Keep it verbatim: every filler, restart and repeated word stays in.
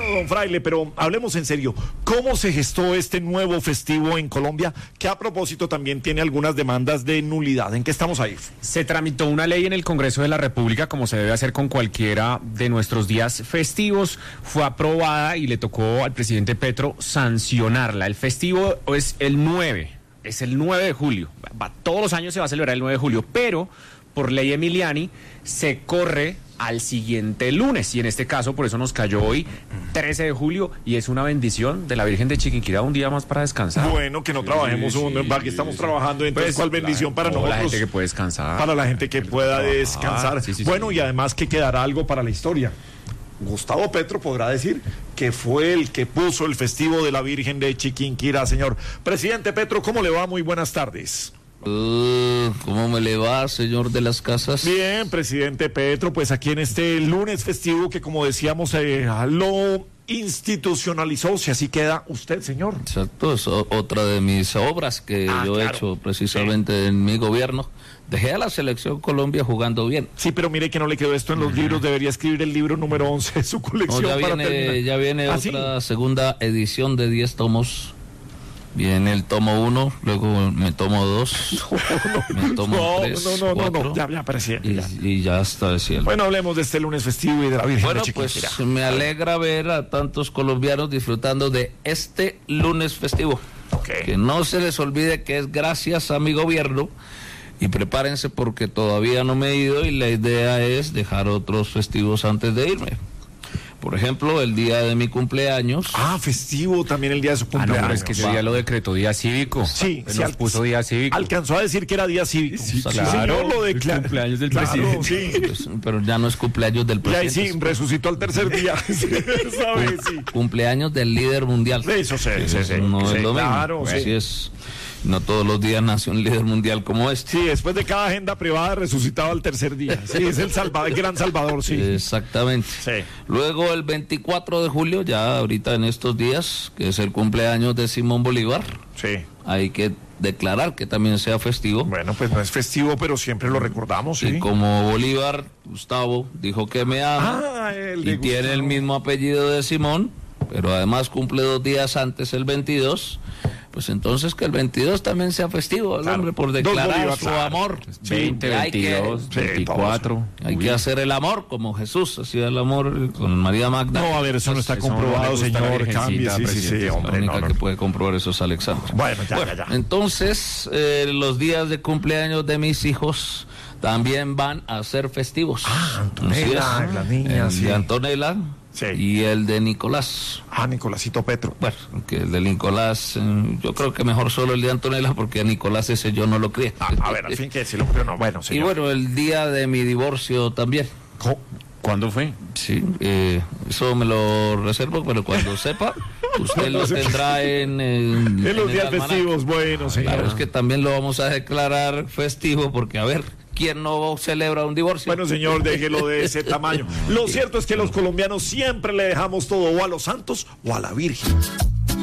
don Fraile, pero hablemos en serio. ¿Cómo se gestó este nuevo festivo en Colombia, que a propósito también tiene algunas demandas de nulidad? ¿En qué estamos ahí? Se tramitó una ley en el Congreso de la República, como se debe hacer con cualquiera de nuestros días festivos. Fue aprobada y le tocó al presidente Petro sancionarla. El festivo es el nueve, es el nueve de julio. Va, todos los años se va a celebrar el nueve de julio, pero por ley Emiliani se corre al siguiente lunes, y en este caso por eso nos cayó hoy trece de julio, y es una bendición de la Virgen de Chiquinquirá, un día más para descansar. Bueno, que no trabajemos, sí, un, sí, aquí estamos sí, trabajando, entonces, pues, ¿cuál bendición la, para nosotros? La gente que puede descansar. Para la gente que pueda descansar. Sí, sí, bueno, sí. Y además que quedará algo para la historia. Gustavo Petro podrá decir que fue el que puso el festivo de la Virgen de Chiquinquirá, señor. Presidente Petro, ¿cómo le va? Muy buenas tardes. Uh, ¿Cómo me le va, señor de las casas? Bien, presidente Petro, pues aquí en este lunes festivo que, como decíamos, eh, lo institucionalizó, si así queda usted, señor. Exacto, es otra de mis obras que ah, yo claro. he hecho precisamente sí. en mi gobierno. Dejé a la selección Colombia jugando bien. Sí, pero mire que no le quedó esto en los uh-huh. libros, debería escribir el libro número once de su colección. No, ya, para viene, ya viene ¿Ah, otra sí? segunda edición de diez tomos. Viene el tomo uno, luego me tomo dos, no, no, me tomo no, tres, no, no, cuatro, no, no, ya, ya, presidente. Y, ya. y ya está el cielo. Bueno, hablemos de este lunes festivo y de la Virgen bueno, de Chiquinquirá. Pues me alegra ver a tantos colombianos disfrutando de este lunes festivo. Okay. Que no se les olvide que es gracias a mi gobierno, y prepárense porque todavía no me he ido y la idea es dejar otros festivos antes de irme. Por ejemplo, el día de mi cumpleaños. Ah, festivo también el día de su cumpleaños. Ah, no, pero es que ese día lo decretó día cívico. Sí, se sí, nos al, puso día cívico. Alcanzó a decir que era día cívico. Sí, sí claro. señor, lo declaró. Cumpleaños del claro, presidente. Sí. Pues, pero ya no es cumpleaños del presidente. Y ahí sí, resucitó al tercer día. ¿Sabe? Sí. Cumpleaños del líder mundial. Eso sí, sí, sí. No sí, es lo claro, mismo. sí. Así es. No todos los días nace un líder mundial como este. Sí, después de cada agenda privada resucitaba al tercer día. Sí, es el, salva, el gran salvador, sí. Exactamente. Sí. Luego el veinticuatro de julio, ya ahorita en estos días, que es el cumpleaños de Simón Bolívar. Sí. Hay que declarar que también sea festivo. Bueno, pues no es festivo, pero siempre lo recordamos, sí. Y como Bolívar, Gustavo, dijo que me ama, ah, el de y Gustavo. Tiene el mismo apellido de Simón, pero además cumple dos días antes, el veintidós, pues entonces que el veintidós también sea festivo, el claro. hombre, por declarar su claro. amor. veinte, veintidós, que, veinticuatro. Sí, hay Uy. que hacer el amor como Jesús hacía el amor con María Magda. No, a ver, eso no está Eso comprobado, no le gusta señor. la Cambie, sí, sí, sí, presidente. hombre. La única no, no. que puede comprobar eso es Alexandra. Bueno, ya, bueno, ya, ya. Entonces, eh, los días de cumpleaños de mis hijos también van a ser festivos. Ah, Antonella, Así es. la niña, El sí. de Antonella Sí. y el de Nicolás. Ah, Nicolásito Petro. Bueno, que el de Nicolás, eh, yo creo que mejor solo el de Antonella, porque a Nicolás ese yo no lo crié. Ah, a ver, al fin que decirlo, pero no, bueno, señor. Y bueno, el día de mi divorcio también. ¿Cómo? ¿Cuándo fue? Sí, eh, eso me lo reservo, pero cuando sepa, usted lo tendrá en, en, En los en días el almanaque. festivos, bueno, señor. Claro, es que también lo vamos a declarar festivo, porque a ver, ¿quién no celebra un divorcio? Bueno, señor, déjelo de ese tamaño. Lo cierto es que los colombianos siempre le dejamos todo o a los santos o a la Virgen.